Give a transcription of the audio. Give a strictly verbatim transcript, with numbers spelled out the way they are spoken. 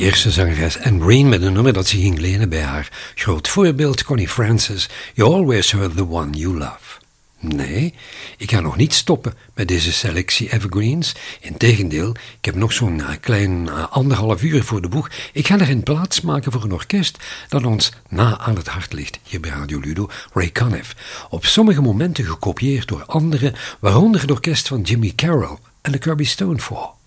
eerste zangeres Anne Green met een nummer dat ze ging lenen bij haar groot voorbeeld Connie Francis. You always heard the one you love. Nee, ik ga nog niet stoppen met deze selectie evergreens. Integendeel, ik heb nog zo'n uh, klein uh, anderhalf uur voor de boeg. Ik ga erin plaats maken voor een orkest dat ons na aan het hart ligt, hier bij Radio Ludo, Ray Conniff. Op sommige momenten gekopieerd door anderen, waaronder het orkest van Jimmy Carroll en de Kirby Stone Four.